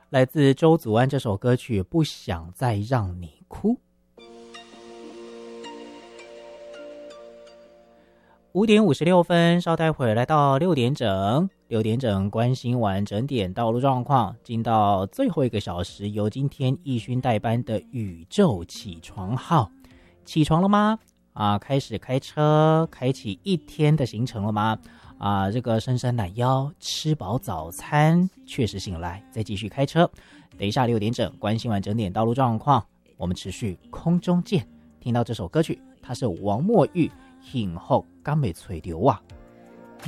来自周祖安这首歌曲《不想再让你哭》。5点56分，稍待会儿来到6点整，6点整关心完整点道路状况，进到最后1个小时，由今天义勋代班的宇宙起床号。起床了吗？开始开车，开启一天的行程了吗？这个伸伸懒腰，吃饱早餐，确实醒来，再继续开车。等一下6点整关心完整点道路状况，我们持续空中见。听到这首歌曲，它是王墨玉幸福敢袂吹着我。